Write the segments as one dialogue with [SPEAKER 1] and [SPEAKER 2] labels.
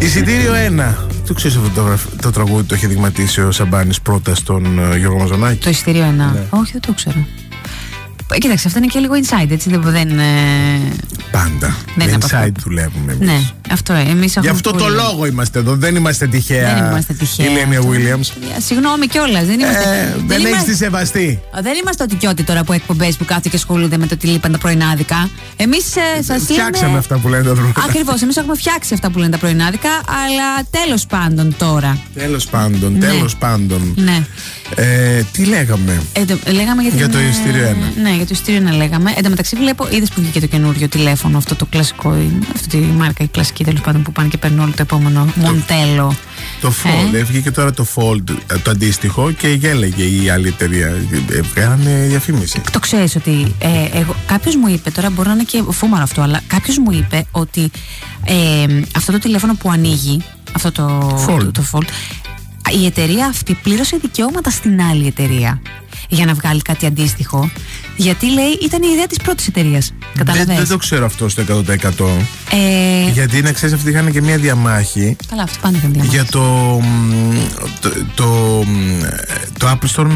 [SPEAKER 1] Εισιτήριο 1. Το ξέρεις αυτό το τραγούδι το έχει δειγματίσει ο Σαμπάνης πρώτα στον Γιώργο Μαζονάκη?
[SPEAKER 2] Το εισιτήριο 1. Ναι. Όχι, δεν το ξέρω. Κοίταξε, αυτό είναι και λίγο inside, έτσι δεν.
[SPEAKER 1] Πάντα. Δεν inside δουλεύουμε εμείς.
[SPEAKER 2] Ναι, αυτό εμείς.
[SPEAKER 1] Γι' αυτό το λόγο είμαστε εδώ. Δεν είμαστε τυχαία.
[SPEAKER 2] Δεν είμαστε τυχαία.
[SPEAKER 1] Η Λένια Williams.
[SPEAKER 2] Συγγνώμη κιόλας.
[SPEAKER 1] Δεν έχεις τη σεβαστεί.
[SPEAKER 2] Δεν είμαστε οτικιώτη τώρα από εκπομπές που κάθονται και ασχολούνται με το τι λείπαν τα πρωινάδικα. Εμείς σας
[SPEAKER 1] φτιάξαμε αυτά που λένε τα πρωινάδικα.
[SPEAKER 2] Ακριβώς, εμείς έχουμε φτιάξει αυτά που λένε τα πρωινάδικα, αλλά τέλος πάντων τώρα.
[SPEAKER 1] Τέλος πάντων.
[SPEAKER 2] Ναι.
[SPEAKER 1] Τι λέγαμε?
[SPEAKER 2] Λέγαμε
[SPEAKER 1] για το εισιτήριο 1.
[SPEAKER 2] Ναι, για το εισιτήριο 1 λέγαμε. Εν τω μεταξύ, βλέπω, είδες που βγήκε το καινούριο τηλέφωνο, αυτό το κλασικό, αυτή τη μάρκα, η κλασική τέλος πάντων που πάνε και παίρνουν όλο το επόμενο. Μοντέλο.
[SPEAKER 1] Το Fold. Βγήκε τώρα το Fold, το αντίστοιχο, και γέλεγε η άλλη εταιρεία. Βγάλανε διαφήμιση.
[SPEAKER 2] Το ξέρεις ότι κάποιος μου είπε, τώρα μπορεί να είναι και φούμαρο αυτό, αλλά κάποιος μου είπε ότι αυτό το τηλέφωνο που ανοίγει, αυτό το Fold, η εταιρεία αυτή πλήρωσε δικαιώματα στην άλλη εταιρεία για να βγάλει κάτι αντίστοιχο. Γιατί λέει ήταν η ιδέα της πρώτης εταιρείας. Καταλαβαίνεις?
[SPEAKER 1] Δεν το ξέρω αυτό στο 100%. Γιατί να ξέρεις, αυτοί είχαν και μια διαμάχη.
[SPEAKER 2] Καλά, αυτοί πάντα είχαν διαμάχη.
[SPEAKER 1] Για το Apple Store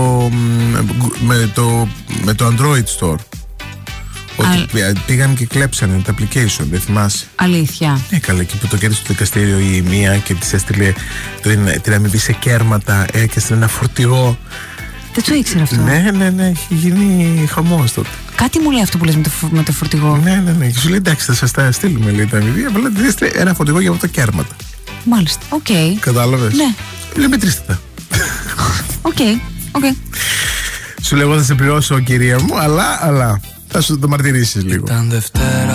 [SPEAKER 1] με το Android Store. Ότι πήγαν και κλέψανε το application, δεν θυμάσαι?
[SPEAKER 2] Αλήθεια?
[SPEAKER 1] Ναι, καλά, εκεί που το κέρδισε το δικαστήριο η μία και της έστειλε την αμοιβή σε κέρματα και έστειλε ένα φορτηγό.
[SPEAKER 2] Δεν το ήξερα αυτό.
[SPEAKER 1] Ναι, έχει γίνει χαμός τότε.
[SPEAKER 2] Κάτι μου λέει αυτό που λες με το φορτηγό.
[SPEAKER 1] Ναι. Και σου λέει εντάξει, θα σας τα στείλουμε, λέει, τα αμοιβή. Απλά την έστειλε ένα φορτηγό για αυτό τα κέρματα.
[SPEAKER 2] Μάλιστα, οκ.
[SPEAKER 1] Κατάλαβες?
[SPEAKER 2] Ναι.
[SPEAKER 1] Λέει μετρήστε τα.
[SPEAKER 2] Οκ.
[SPEAKER 1] Σου λέω, θα σε πληρώσω, κυρία μου, αλλά θα σου το μαρτυρήσεις λίγο.